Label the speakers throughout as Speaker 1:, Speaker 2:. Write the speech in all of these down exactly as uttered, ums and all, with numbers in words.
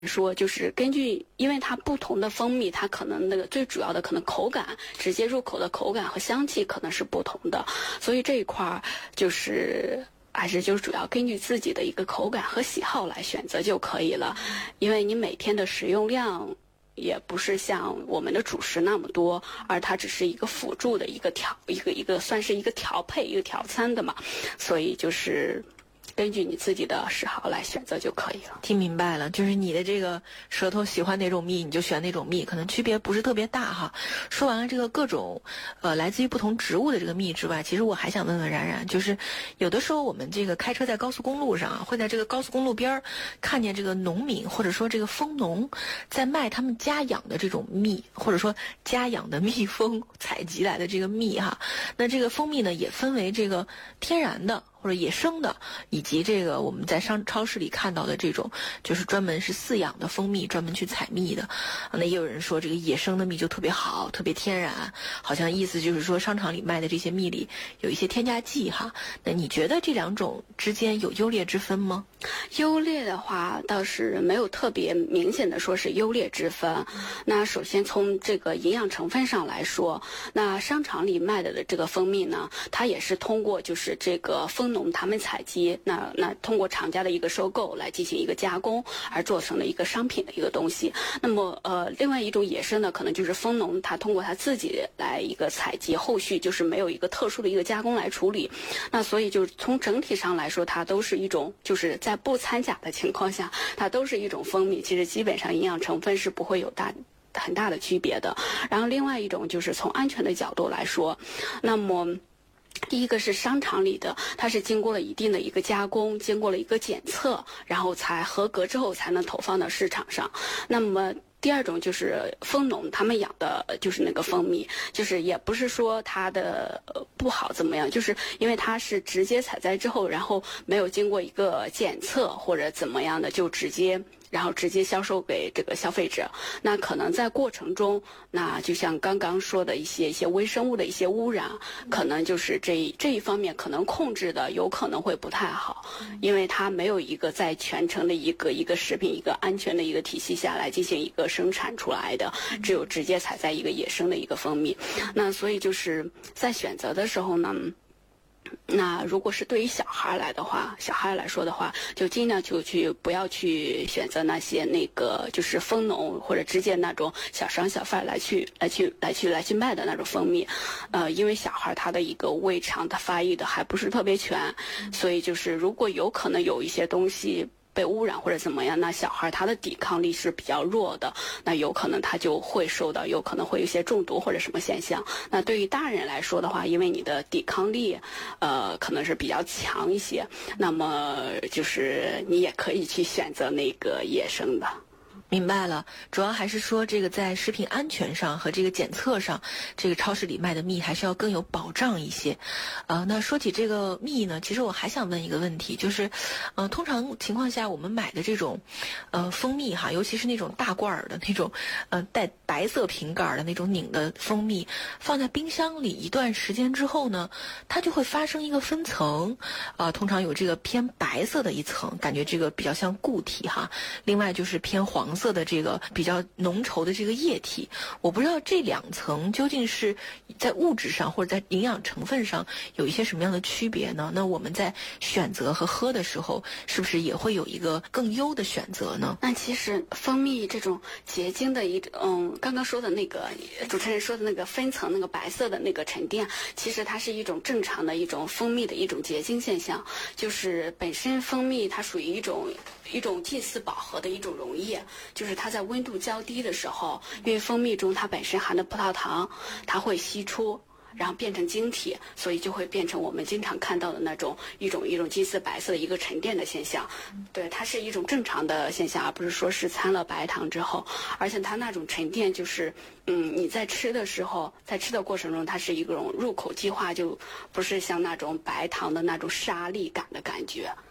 Speaker 1: 说就是根据，因为它不同的蜂蜜，它可能那个最主要的可能口感，直接入口的口感和香气可能是不同的，所以这一块儿就是还是就是主要根据自己的一个口感和喜好来选择就可以了，因为你每天的食用量也不是像我们的主食那么多，而它只是一个辅助的一个调一个一个算是一个调配一个调餐的嘛，所以就是根据你自己的嗜好来选择就可以了。
Speaker 2: 听明白了，就是你的这个舌头喜欢哪种蜜，你就选哪种蜜，可能区别不是特别大哈。说完了这个各种呃来自于不同植物的这个蜜之外，其实我还想问问冉冉，就是有的时候我们这个开车在高速公路上啊，会在这个高速公路边看见这个农民或者说这个蜂农在卖他们家养的这种蜜，或者说家养的蜜蜂采集来的这个蜜哈。那这个蜂蜜呢，也分为这个天然的或者野生的，以及这个我们在商超市里看到的这种就是专门是饲养的蜂蜜，专门去采蜜的。那也有人说这个野生的蜜就特别好，特别天然，好像意思就是说商场里卖的这些蜜里有一些添加剂哈。那你觉得这两种之间有优劣之分吗？
Speaker 1: 优劣的话倒是没有特别明显的说是优劣之分。那首先从这个营养成分上来说，那商场里卖的这个蜂蜜呢，它也是通过就是这个蜂农他们采集，那那通过厂家的一个收购来进行一个加工，而做成了一个商品的一个东西。那么呃，另外一种野生的可能就是蜂农他通过他自己来一个采集，后续就是没有一个特殊的一个加工来处理。那所以就是从整体上来说，它都是一种就是在不掺假的情况下，它都是一种蜂蜜，其实基本上营养成分是不会有大很大的区别的。然后另外一种就是从安全的角度来说，那么第一个是商场里的，它是经过了一定的一个加工，经过了一个检测，然后才合格之后才能投放到市场上。那么第二种就是蜂农他们养的就是那个蜂蜜，就是也不是说它的呃不好怎么样，就是因为它是直接采摘之后，然后没有经过一个检测或者怎么样的，就直接然后直接销售给这个消费者。那可能在过程中，那就像刚刚说的一些一些微生物的一些污染，可能就是这这一方面可能控制的有可能会不太好，因为它没有一个在全程的一个一个食品一个安全的一个体系下来进行一个生产出来的，只有直接采摘一个野生的一个蜂蜜。那所以就是在选择的时候呢，那如果是对于小孩来的话，小孩来说的话，就尽量就去不要去选择那些那个就是蜂农或者直接那种小商小贩来去来去来去来去卖的那种蜂蜜，呃，因为小孩他的一个胃肠他发育的还不是特别全，所以就是如果有可能有一些东西被污染或者怎么样，那小孩他的抵抗力是比较弱的，那有可能他就会受到有可能会有一些中毒或者什么现象。那对于大人来说的话，因为你的抵抗力呃可能是比较强一些，那么就是你也可以去选择那个野生的。
Speaker 2: 明白了，主要还是说这个在食品安全上和这个检测上，这个超市里卖的蜜还是要更有保障一些。呃，那说起这个蜜呢，其实我还想问一个问题，就是，呃，通常情况下我们买的这种，呃，蜂蜜哈，尤其是那种大罐儿的那种，呃，带白色瓶盖的那种拧的蜂蜜，放在冰箱里一段时间之后呢，它就会发生一个分层，呃，通常有这个偏白色的一层，感觉这个比较像固体哈，另外就是偏黄色色的这个比较浓稠的这个液体，我不知道这两层究竟是在物质上或者在营养成分上有一些什么样的区别呢？那我们在选择和喝的时候，是不是也会有一个更优的选择呢？
Speaker 1: 那其实蜂蜜这种结晶的一种，嗯，刚刚说的那个主持人说的那个分层那个白色的那个沉淀，其实它是一种正常的一种蜂蜜的一种结晶现象，就是本身蜂蜜它属于一种一种近似饱和的一种溶液，就是它在温度较低的时候，因为蜂蜜中它本身含的葡萄糖，它会析出，然后变成晶体，所以就会变成我们经常看到的那种一种一种近似白色的一个沉淀的现象。对，它是一种正常的现象，而不是说是掺了白糖之后，而且它那种沉淀就是，嗯，你在吃的时候，在吃的过程中，它是一种入口即化，就不是像那种白糖的那种沙粒感的感觉。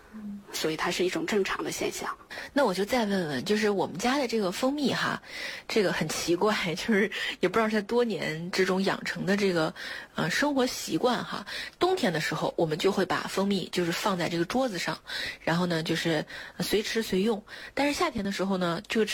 Speaker 1: 所以它是一种正常的现象。
Speaker 2: 那我就再问问，就是我们家的这个蜂蜜哈，这个很奇怪，就是也不知道是在多年之中养成的这个呃生活习惯哈。冬天的时候，我们就会把蜂蜜就是放在这个桌子上，然后呢就是随吃随用。但是夏天的时候呢，这个